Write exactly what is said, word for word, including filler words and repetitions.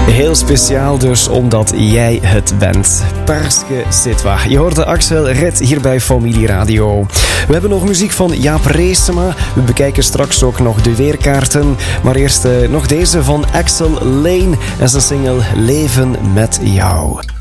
Heel speciaal dus, omdat jij het bent. Parce que c'est toi. Je hoorde Axel Red hier bij Familie Radio. We hebben nog muziek van Jaap Reesema. We bekijken straks ook nog de weerkaarten. Maar eerst uh, nog deze van Axel Lane en zijn single Leven met jou.